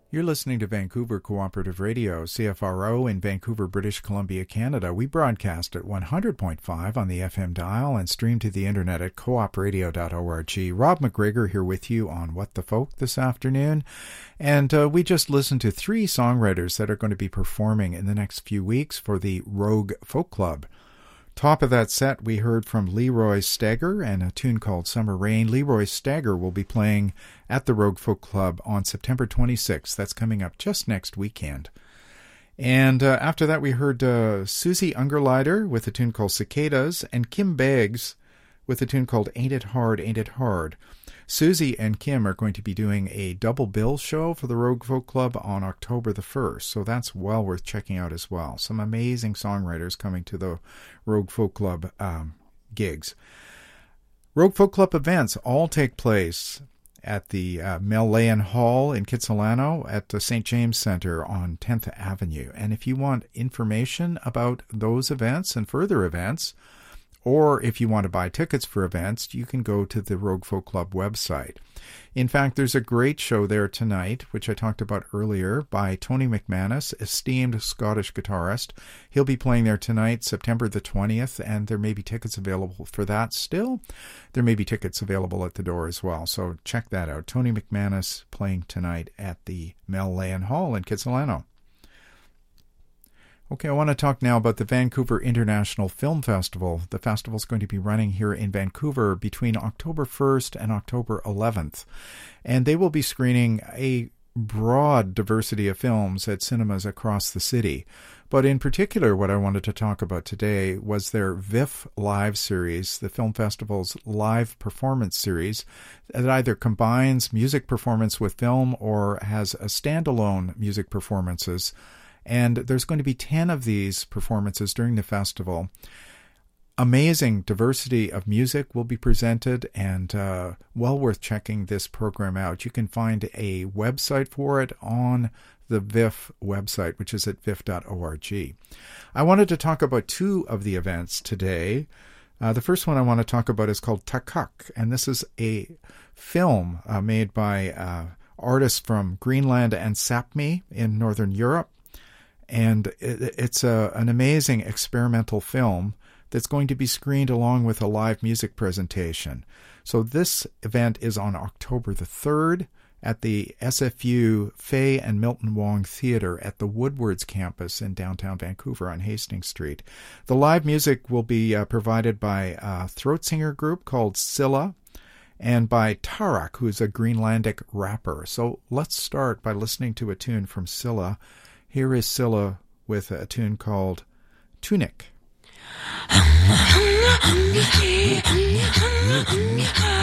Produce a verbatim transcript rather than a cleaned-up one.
You're listening to Vancouver Cooperative Radio, C F R O in Vancouver, British Columbia, Canada. We broadcast at one hundred point five on the F M dial and stream to the internet at coop radio dot org. Rob McGregor here with you on What the Folk this afternoon. And uh, we just listened to three songwriters that are going to be performing in the next few weeks for the Rogue Folk Club. Top of that set, we heard from Leroy Stagger and a tune called Summer Rain. Leroy Stagger will be playing at the Rogue Folk Club on September twenty-sixth. That's coming up just next weekend. And uh, after that, we heard uh, Susie Ungerleider with a tune called Cicadas and Kim Beggs with a tune called Ain't It Hard, Ain't It Hard. Susie and Kim are going to be doing a double bill show for the Rogue Folk Club on October the first, so that's well worth checking out as well. Some amazing songwriters coming to the Rogue Folk Club um, gigs. Rogue Folk Club events all take place at the uh, Mel-Leyan Hall in Kitsilano at the Saint James Centre on tenth Avenue. And if you want information about those events and further events, or if you want to buy tickets for events, you can go to the Rogue Folk Club website. In fact, there's a great show there tonight, which I talked about earlier, by Tony McManus, esteemed Scottish guitarist. He'll be playing there tonight, September the twentieth, and there may be tickets available for that still. There may be tickets available at the door as well, so check that out. Tony McManus playing tonight at the Mel-Leyan Hall in Kitsilano. Okay, I want to talk now about the Vancouver International Film Festival. The festival is going to be running here in Vancouver between October first and October eleventh. And they will be screening a broad diversity of films at cinemas across the city. But in particular, what I wanted to talk about today was their V I F Live series, the film festival's live performance series, that either combines music performance with film or has a standalone music performances. And there's going to be ten of these performances during the festival. Amazing diversity of music will be presented, and uh, well worth checking this program out. You can find a website for it on the V I F website, which is at V I F dot org. I wanted to talk about two of the events today. Uh, the first one I want to talk about is called Takak, and this is a film uh, made by uh, artists from Greenland and Sapmi in Northern Europe. And it's a, an amazing experimental film that's going to be screened along with a live music presentation. So this event is on October the third at the S F U Fay and Milton Wong Theatre at the Woodwards campus in downtown Vancouver on Hastings Street. The live music will be uh, provided by a throat singer group called Scylla and by Tarak, who's a Greenlandic rapper. So let's start by listening to a tune from Scylla. Here is Scylla with a tune called Tunic.